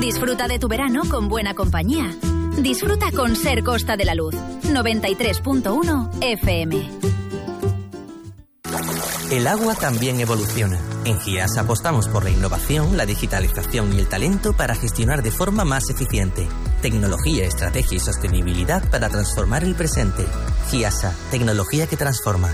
Disfruta de tu verano con buena compañía. Disfruta con Ser Costa de la Luz. 93.1 FM. El agua también evoluciona. En GIAS apostamos por la innovación, la digitalización y el talento para gestionar de forma más eficiente. Tecnología, estrategia y sostenibilidad para transformar el presente. GIASA, tecnología que transforma.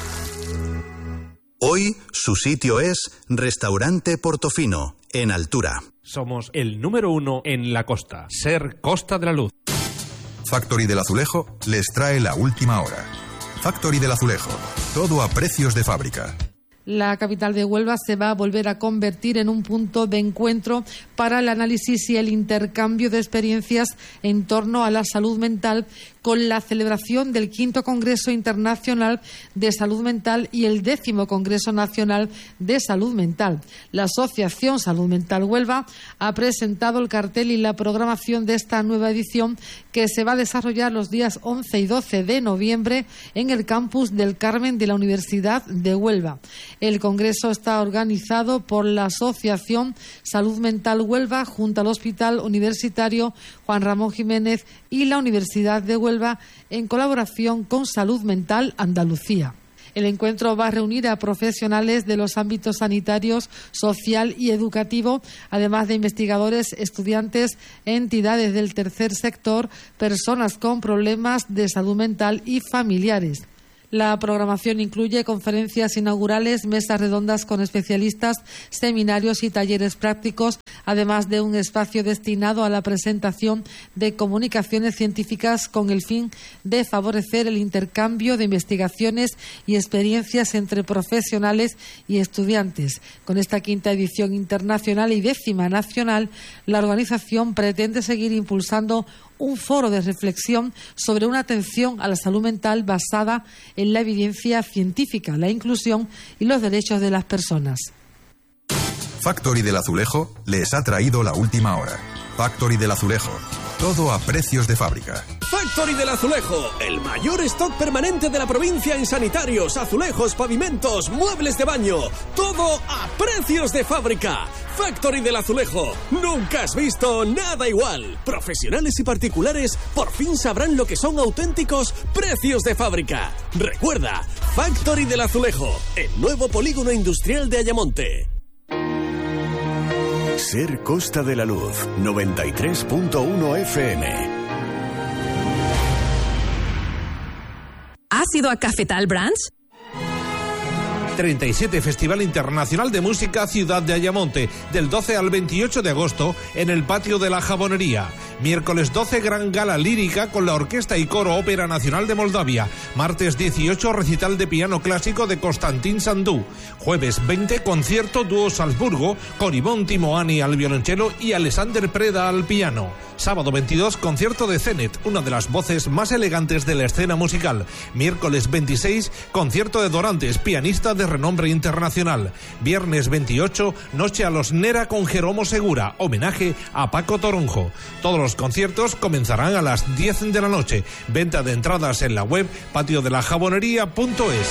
Hoy su sitio es Restaurante Portofino, en Altura. Somos el número 1 en la costa. Ser Costa de la Luz. Factory del Azulejo les trae la última hora. Factory del Azulejo. Todo a precios de fábrica. La capital de Huelva se va a volver a convertir en un punto de encuentro para el análisis y el intercambio de experiencias en torno a la salud mental, con la celebración del 5º Congreso Internacional de Salud Mental y el 10º Congreso Nacional de Salud Mental. La Asociación Salud Mental Huelva ha presentado el cartel y la programación de esta nueva edición, que se va a desarrollar los días 11 y 12 de noviembre en el campus del Carmen de la Universidad de Huelva. El congreso está organizado por la Asociación Salud Mental Huelva junto al Hospital Universitario Juan Ramón Jiménez y la Universidad de Huelva, en colaboración con Salud Mental Andalucía. El encuentro va a reunir a profesionales de los ámbitos sanitarios, social y educativo, además de investigadores, estudiantes, entidades del tercer sector, personas con problemas de salud mental y familiares. La programación incluye conferencias inaugurales, mesas redondas con especialistas, seminarios y talleres prácticos, además de un espacio destinado a la presentación de comunicaciones científicas con el fin de favorecer el intercambio de investigaciones y experiencias entre profesionales y estudiantes. Con esta 5ª edición internacional y 10ª nacional, la organización pretende seguir impulsando un foro de reflexión sobre una atención a la salud mental basada en la evidencia científica, la inclusión y los derechos de las personas. Factory del Azulejo les ha traído la última hora. Factory del Azulejo. Todo a precios de fábrica. Factory del Azulejo, el mayor stock permanente de la provincia en sanitarios, azulejos, pavimentos, muebles de baño. Todo a precios de fábrica. Factory del Azulejo. Nunca has visto nada igual. Profesionales y particulares por fin sabrán lo que son auténticos precios de fábrica. Recuerda, Factory del Azulejo, el nuevo polígono industrial de Ayamonte. Ser Costa de la Luz, 93.1 FM. ¿Has ido a Cafetal Branch? 37 Festival Internacional de Música Ciudad de Ayamonte, del 12 al 28 de agosto en el Patio de la Jabonería. Miércoles 12, gran gala lírica con la Orquesta y Coro Ópera Nacional de Moldavia. Martes 18, recital de piano clásico de Constantin Sandú. Jueves 20, concierto dúo Salzburgo con Ivonne Timoani al violonchelo y Alexander Preda al piano. Sábado 22, concierto de Zenet, una de las voces más elegantes de la escena musical. Miércoles 26, concierto de Dorantes, pianista de renombre internacional. Viernes 28, noche a los Nera con Jeromo Segura, homenaje a Paco Toronjo. Todos los conciertos comenzarán a las 10 de la noche. Venta de entradas en la web patiodelajabonería.es.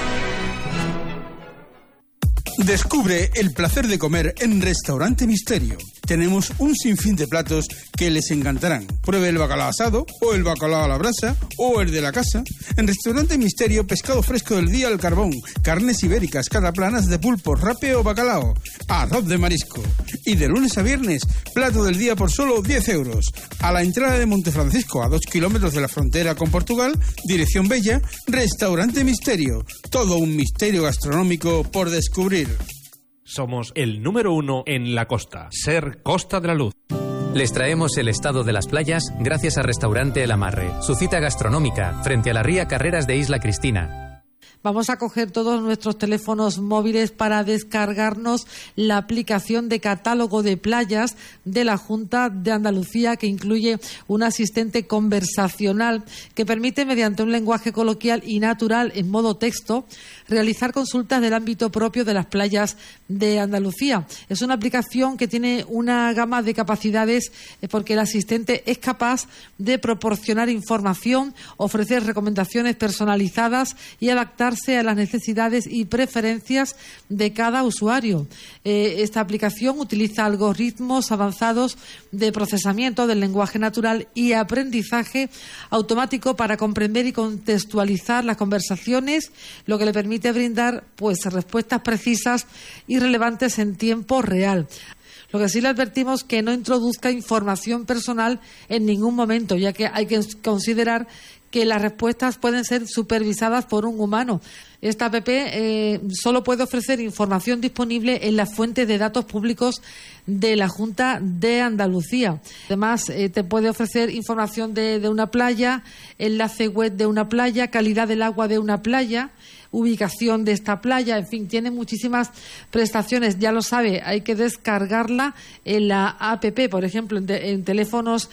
Descubre el placer de comer en Restaurante Misterio. Tenemos un sinfín de platos que les encantarán. Pruebe el bacalao asado, o el bacalao a la brasa, o el de la casa. En Restaurante Misterio, pescado fresco del día al carbón, carnes ibéricas, cataplanas de pulpo, rape o bacalao, arroz de marisco. Y de lunes a viernes, plato del día por solo 10 euros. A la entrada de Montefrancisco, a 2 kilómetros de la frontera con Portugal, dirección Bella, Restaurante Misterio. Todo un misterio gastronómico por descubrir. Somos el número 1 en la costa. Ser Costa de la Luz. Les traemos el estado de las playas gracias a Restaurante El Amarre, su cita gastronómica frente a la ría Carreras de Isla Cristina. Vamos a coger todos nuestros teléfonos móviles para descargarnos la aplicación de catálogo de playas de la Junta de Andalucía, que incluye un asistente conversacional que permite, mediante un lenguaje coloquial y natural en modo texto, realizar consultas del ámbito propio de las playas de Andalucía. Es una aplicación que tiene una gama de capacidades porque el asistente es capaz de proporcionar información, ofrecer recomendaciones personalizadas y adaptarse a las necesidades y preferencias de cada usuario. Esta aplicación utiliza algoritmos avanzados de procesamiento del lenguaje natural y aprendizaje automático para comprender y contextualizar las conversaciones, lo que le permite brindar respuestas precisas y relevantes en tiempo real. Lo que sí le advertimos que no introduzca información personal en ningún momento, ya que hay que considerar que las respuestas pueden ser supervisadas por un humano. Esta app solo puede ofrecer información disponible en las fuentes de datos públicos de la Junta de Andalucía. Además, te puede ofrecer información de una playa, enlace web de una playa, calidad del agua de una playa, ubicación de esta playa, en fin, tiene muchísimas prestaciones. Ya lo sabe, hay que descargarla en la app, por ejemplo, en teléfonos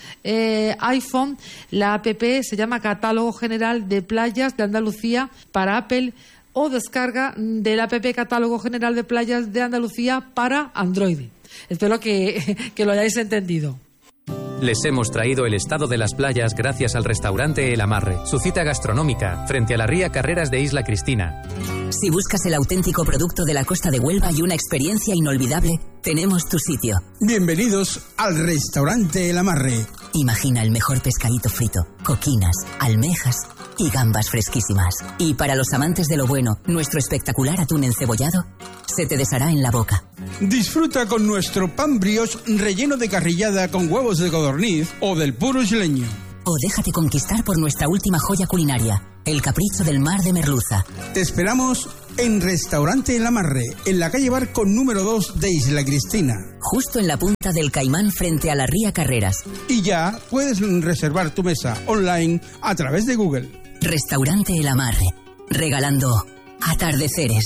iPhone. La app se llama Catálogo General de Playas de Andalucía para Apple, o descarga del app Catálogo General de Playas de Andalucía para Android. Espero que lo hayáis entendido. Les hemos traído el estado de las playas gracias al restaurante El Amarre, su cita gastronómica frente a la ría Carreras de Isla Cristina. Si buscas el auténtico producto de la costa de Huelva y una experiencia inolvidable, tenemos tu sitio. Bienvenidos al restaurante El Amarre. Imagina el mejor pescadito frito, coquinas, almejas y gambas fresquísimas. Y para los amantes de lo bueno, nuestro espectacular atún encebollado se te deshará en la boca. Disfruta con nuestro pan brioche relleno de carrillada con huevos de codorniz o del puro isleño. O déjate conquistar por nuestra última joya culinaria, el capricho del mar de merluza. Te esperamos en Restaurante El Amarre, en la calle Barco número 2 de Isla Cristina. Justo en la punta del Caimán frente a la ría Carreras. Y ya puedes reservar tu mesa online a través de Google. Restaurante El Amarre, regalando atardeceres.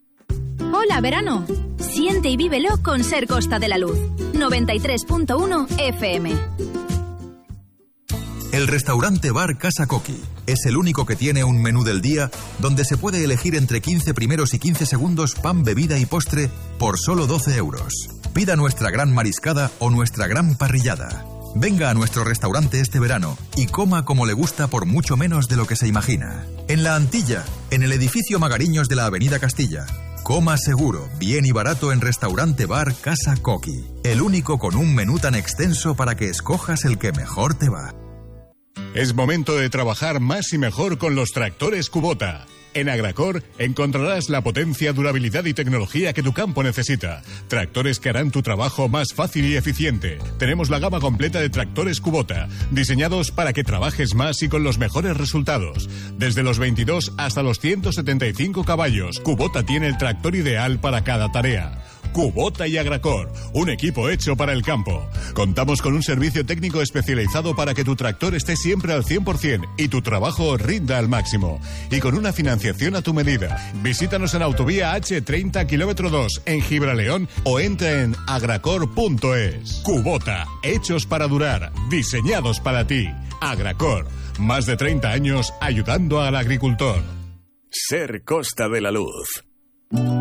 Hola, verano. Siente y vívelo con Ser Costa de la Luz. 93.1 FM. El restaurante bar Casa Coqui es el único que tiene un menú del día donde se puede elegir entre 15 primeros y 15 segundos pan, bebida y postre por solo 12 euros. Pida nuestra gran mariscada o nuestra gran parrillada. Venga a nuestro restaurante este verano y coma como le gusta por mucho menos de lo que se imagina. En La Antilla, en el edificio Magariños de la Avenida Castilla. Coma seguro, bien y barato en Restaurante Bar Casa Coqui. El único con un menú tan extenso para que escojas el que mejor te va. Es momento de trabajar más y mejor con los tractores Kubota. En Agracor encontrarás la potencia, durabilidad y tecnología que tu campo necesita. Tractores que harán tu trabajo más fácil y eficiente. Tenemos la gama completa de tractores Kubota, diseñados para que trabajes más y con los mejores resultados. Desde los 22 hasta los 175 caballos, Kubota tiene el tractor ideal para cada tarea. Kubota y Agracor, un equipo hecho para el campo. Contamos con un servicio técnico especializado para que tu tractor esté siempre al 100% y tu trabajo rinda al máximo. Y con una financiación a tu medida. Visítanos en Autovía H30 km 2 en Gibraleón o entra en agracor.es. Kubota, hechos para durar, diseñados para ti. Agracor, más de 30 años ayudando al agricultor. Ser Costa de la Luz.